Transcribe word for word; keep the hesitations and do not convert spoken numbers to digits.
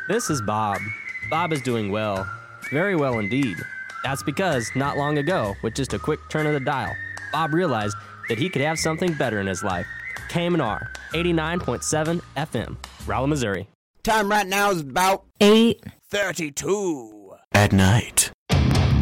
This is Bob. Bob is doing well. Very well indeed. That's because, not long ago, with just a quick turn of the dial, Bob realized that he could have something better in his life. K M N R, eighty-nine point seven F M, Rolla, Missouri. Time right now is about eight thirty-two at night.